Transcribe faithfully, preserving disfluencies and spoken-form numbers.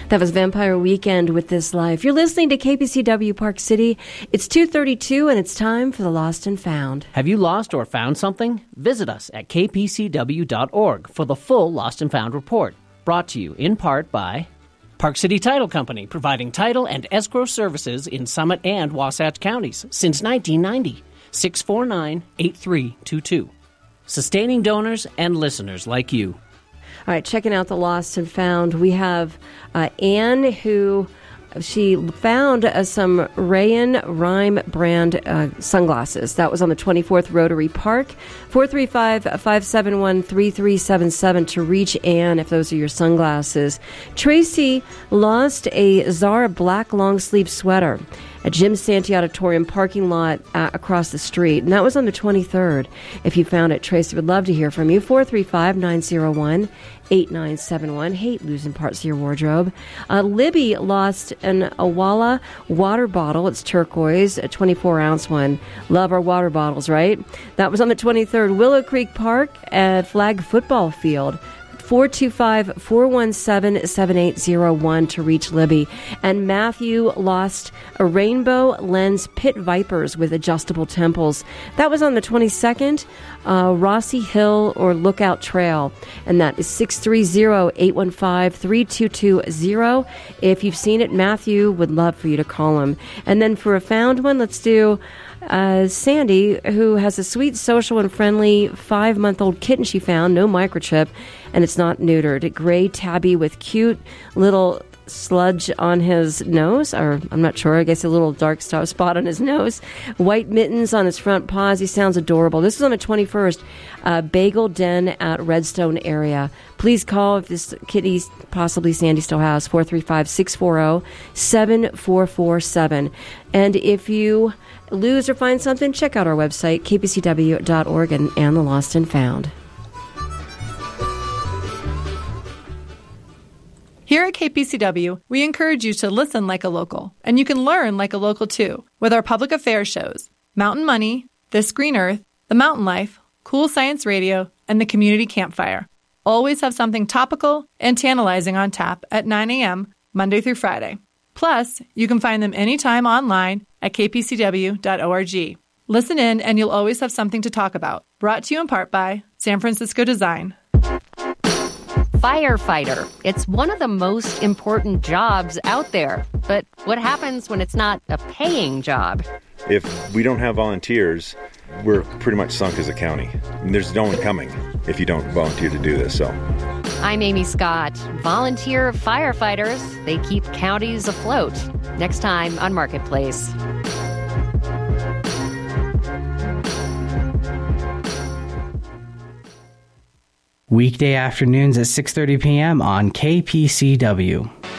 That was Vampire Weekend with This Life. You're listening to K P C W Park City. It's two thirty-two and it's time for the Lost and Found. Have you lost or found something? Visit us at k p c w dot org for the full Lost and Found report. Brought to you in part by Park City Title Company, providing title and escrow services in Summit and Wasatch counties since nineteen ninety. six four nine, eight three two two. Sustaining donors and listeners like you. All right, checking out the Lost and Found. We have uh, Anne, who she found uh, some Rayon Rhyme brand uh, sunglasses. That was on the twenty-fourth Rotary Park. four three five, five seven one, three three seven seven to reach Anne if those are your sunglasses. Tracy lost a Zara black long sleeve sweater at Jim Santee Auditorium parking lot uh, across the street. And that was on the twenty-third. If you found it, Tracy, would love to hear from you. four three five, nine zero one, eight nine seven one. Hate losing parts of your wardrobe. Uh, Libby lost an Awala water bottle. It's turquoise, a twenty-four ounce one. Love our water bottles, right? That was on the twenty-third. Willow Creek Park at Flag Football Field. four two five, four one seven, seven eight zero one to reach Libby. And Matthew lost a rainbow lens Pit Vipers with adjustable temples. That was on the twenty-second, uh, Rossi Hill or Lookout Trail. And that is six three zero, eight one five, three two two zero. If you've seen it, Matthew would love for you to call him. And then for a found one, let's do Uh, Sandy, who has a sweet, social, and friendly five-month-old kitten she found, no microchip, and it's not neutered. A gray tabby with cute little sludge on his nose, or I'm not sure, I guess a little dark spot on his nose. White mittens on his front paws. He sounds adorable. This is on the twenty-first, uh, Bagel Den at Redstone area. Please call if this kitty, possibly Sandy still has, four three five, six four zero, seven four four seven. And if you lose or find something, check out our website, k p c w dot org and, and the Lost and Found. Here at K P C W, we encourage you to listen like a local, and you can learn like a local too, with our public affairs shows, Mountain Money, This Green Earth, The Mountain Life, Cool Science Radio, and the Community Campfire. Always have something topical and tantalizing on tap at nine a.m., Monday through Friday. Plus, you can find them anytime online at k p c w dot org. Listen in and you'll always have something to talk about. Brought to you in part by San Francisco Design. Firefighter. It's one of the most important jobs out there. But what happens when it's not a paying job? If we don't have volunteers, we're pretty much sunk as a county. And there's no one coming if you don't volunteer to do this. So, I'm Amy Scott. Volunteer firefighters. They keep counties afloat. Next time on Marketplace. Weekday afternoons at six thirty p.m. on K P C W.